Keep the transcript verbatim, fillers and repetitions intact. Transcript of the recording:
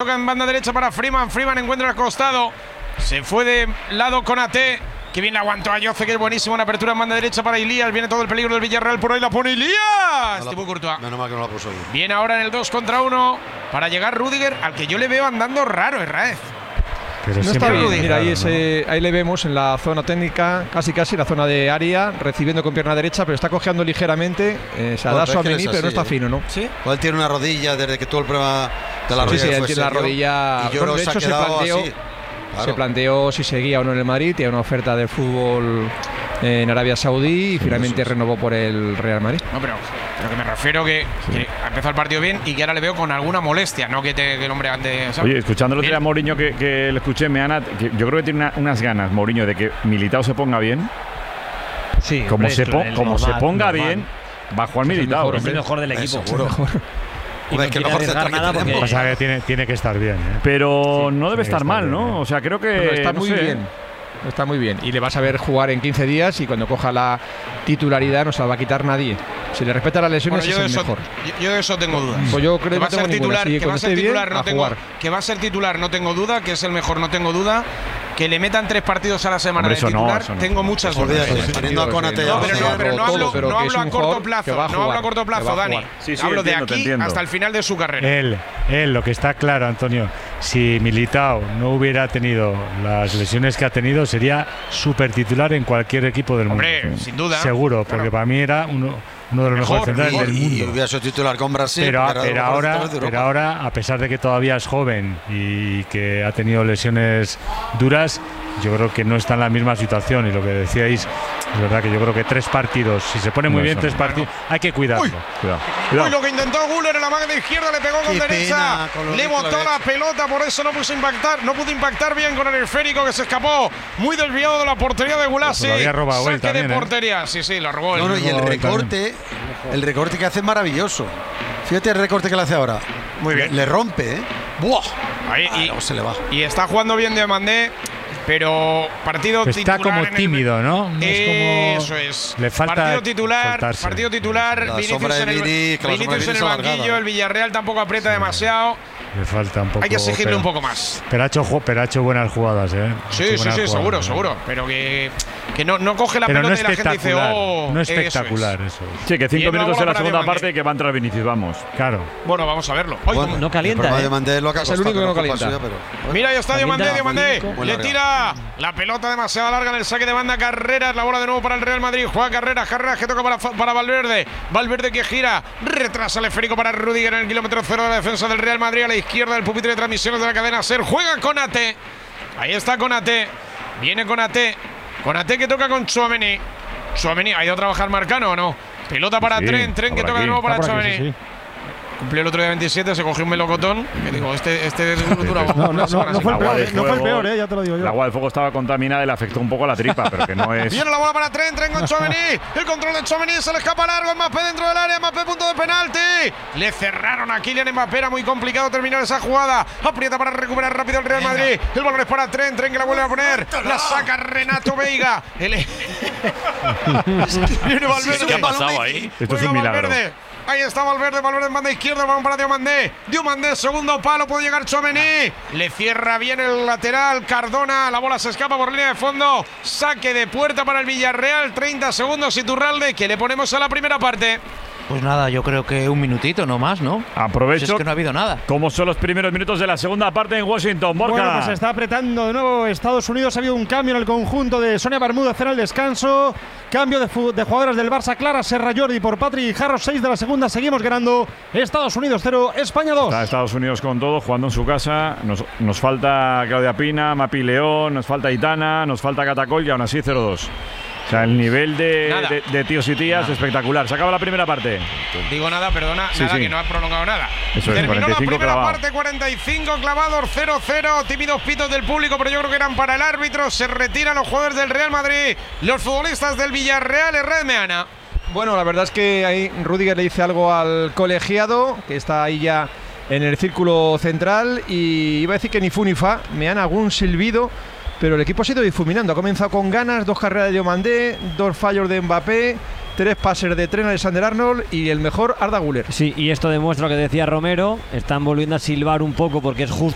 toca en banda derecha para Freeman. Freeman encuentra el costado. Se fue de lado Konaté. Que bien la aguantó a Yoce, que es buenísimo. Una apertura en banda derecha para Ilías. Viene todo el peligro del Villarreal. Por ahí la pone Ilías. No Thibaut Courtois. Menos mal que no la puso bien. Viene ahora en el dos contra uno para llegar Rüdiger, al que yo le veo andando raro, Herráez. Pero no está bien. Rüdiger, Mira, ahí, ¿no? ese, ahí le vemos en la zona técnica, casi casi la zona de área, recibiendo con pierna derecha, pero está cojeando ligeramente. Eh, se Bueno, da es su que Amení, es pero no así, está ¿eh? fino, ¿no? ¿Sí? O él tiene una rodilla desde que tuvo el problema de la Sí, rodilla. sí, él fue tiene la serio, rodilla. Y yo Bueno, creo de que se ha hecho, se quedado planteó, así. se Claro. planteó si seguía o no en el Madrid. Tiene una oferta del fútbol en Arabia Saudí y finalmente renovó por el Real Madrid. No, pero, pero que me refiero que, que ha empezado el partido bien y que ahora le veo con alguna molestia, no que, te, que el hombre ande. ¿sabes? Oye, escuchando el otro día a Bien. Mourinho que, que le escuché, Meana, que yo creo que tiene una- unas ganas, Mourinho, de que Militao se ponga bien. Sí, Como, hombre, se, es po- el como se normal, ponga normal. bien, va a jugar Es el Militao. mejor, Es el mejor del Eh, equipo. seguro. Y Hombre, no que el quiere mejor arriesgar central que nada porque tenemos. Pasa que tiene, tiene que estar bien, ¿eh? Pero no debe tiene que estar estar mal, bien, ¿no? ¿eh? O sea, creo que. Bueno, está no muy sé. bien. Está muy bien. Y le vas a ver jugar en quince días y cuando coja la titularidad no se la va a quitar nadie. Si le respeta las lesiones Bueno, yo, de es el eso, mejor. yo, yo de eso tengo dudas. Pues yo creo que va a que no ser tengo ninguna. titular, Sí, que va cuando a ser esté bien, titular, no a tengo, jugar. que va a ser titular, no tengo duda, que es el mejor, no tengo duda. Que le metan tres partidos a la semana Hombre, de eso no, titular, eso no. tengo muchas Eso dudas. olvídate, teniendo a Konaté No, ya pero se no, agarró pero no todo, hablo, pero no que hablo es a un corto jugador plazo, que va a no hablo a jugar, corto que va plazo, a Dani. jugar. Sí, sí, hablo de entiendo, te aquí entiendo. hasta el final de su carrera. Él, él, lo que está claro, Antonio, si Militao no hubiera tenido las lesiones que ha tenido, sería súper titular en cualquier equipo del mundo. Hombre, sin duda. Seguro, Claro. porque para mí era uno, uno de los Mejor, mejores centrales Y, del y mundo. hubiera sido titular con Brasil. Pero, porque era de pero los mejores ahora, centrales de pero Europa. ahora, a pesar de que todavía es joven y que ha tenido lesiones duras, yo creo que no está en la misma situación. Y lo que decíais, es verdad que yo creo que tres partidos, si se pone muy No, bien eso tres no. partidos, hay que cuidarlo. Uy. Cuidado. Uy, Cuidado. lo que intentó Güler en la manga de izquierda, le pegó con Qué derecha, pena, con lo le rico botó lo la había pelota, por eso no pudo impactar, no pudo impactar bien con el esférico que se escapó, muy desviado de la portería de Gulasi. Pues lo había robado él Saque también, de ¿eh? portería, sí, sí, lo robó él. No, no, y el No, recorte, el recorte que hace es maravilloso. Fíjate el recorte que le hace ahora. Muy bien. Le, le rompe, ¿eh? Buah. Ahí, Ah, y, luego se le va. y está jugando bien Diomandé, pero partido Está titular como en el- tímido, ¿no? No es como- Eso es. le falta partido titular, soltarse. partido titular. La Vinicius sombra de en el, Vini, que la sombra de Vinicius Vini en el es alargada. banquillo, el Villarreal tampoco aprieta demasiado. Le falta un poco. Hay que exigirle pero- un poco más. Pero ha hecho, ju- pero ha hecho buenas jugadas, ¿eh? Ha Sí, hecho sí, buenas sí, jugadas, seguro, ¿eh? seguro. Pero que, que no, no coge la Pero no pelota y la gente dice, espectacular. oh, no eso es. espectacular, eso. es. Sí, que cinco Bien, la minutos bola en la para segunda Diomandé. parte que va a entrar Vinicius, vamos. Claro. Bueno, vamos a verlo. Ay, Bueno, no calienta, el problema ¿eh? de Mandé es lo que ha Es el costado, único que no es culpa calienta. suya, pero- mira, ahí está También Diomandé, da Diomandé. muy Le larga. tira la pelota demasiado larga en el saque de banda. Carreras, la bola de nuevo para el Real Madrid. Juega Carreras, Carreras que toca para, para Valverde. Valverde que gira, retrasa el esférico para Rüdiger en el kilómetro cero de la defensa del Real Madrid. A la izquierda del pupitre de transmisiones de la cadena SER. Juega Konaté. Ahí está Konaté. Viene Konaté. Konaté que toca con Tchouaméni. Tchouaméni, ¿ha ido a trabajar Marcano o no? Pelota para Sí, Tren, Tren que por toca de aquí. nuevo para Está por aquí, Tchouaméni. sí, sí. Cumplió el otro día veintisiete, se cogió un melocotón. Que digo, este, este dura No, no, una no, semana no sin fue el agua. agua peor, de ¿eh? No fue el fuego. peor, ¿eh? Ya te lo digo yo. El agua del fuego estaba contaminada y le afectó un poco a la tripa, pero que no es. Viene la bola para Tren, Tren con Tchouaméni. El control de Tchouaméni se le escapa largo. Mbappé dentro del área, Mbappé punto de penalti. Le cerraron a Kylian Mbappé, era muy complicado terminar esa jugada. Aprieta para recuperar rápido el Real Madrid. El balón es para Tren, Tren que la vuelve a poner. La saca Renato Veiga. El... Viene Valverde. ¿Qué ha pasado ahí? Esto es Juega un milagro. Valverde. Ahí está Valverde, Valverde en banda izquierda, balón para Diomandé. Diomandé, segundo palo, puede llegar Tchouaméni. Le cierra bien el lateral, Cardona, la bola se escapa por línea de fondo. Saque de puerta para el Villarreal, treinta segundos Iturralde, que le ponemos a la primera parte. Pues nada, yo creo que un minutito, no más, ¿no? Aprovecho. Si es que no ha habido nada. ¿Cómo son los primeros minutos de la segunda parte en Washington, Borja? Bueno, pues se está apretando de nuevo Estados Unidos. Ha habido un cambio en el conjunto de Sonia Bermúdez en el descanso. Cambio de, fu- de jugadoras del Barça, Clara Serra Jordi por Patrick Jarros, seis de la segunda. Seguimos ganando. Estados Unidos cero, España dos. Está Estados Unidos con todo, jugando en su casa. Nos, nos falta Claudia Pina, Mapi León, nos falta Itana, nos falta Catacol y aún así cero dos. O sea, el nivel de, Nada. de, de tíos y tías es espectacular. Se acaba la primera parte. Digo nada, perdona, Sí, nada sí. que no ha prolongado nada. Eso es, Terminó cuarenta y cinco la primera clavado. parte, cuarenta y cinco clavados, cero cero. Tímidos pitos del público, pero yo creo que eran para el árbitro. Se retiran los jugadores del Real Madrid, los futbolistas del Villarreal, Herrera Meana. Bueno, la verdad es que ahí Rüdiger le dice algo al colegiado, que está ahí ya en el círculo central, y iba a decir que ni fu ni fa, me han algún silbido, pero el equipo ha ido difuminando. Ha comenzado con ganas, dos carreras de Diomandé, dos fallos de Mbappé, tres pases de Tren, Alexander Arnold y el mejor Arda Güler. Sí, y esto demuestra lo que decía Romero, están volviendo a silbar un poco porque es justo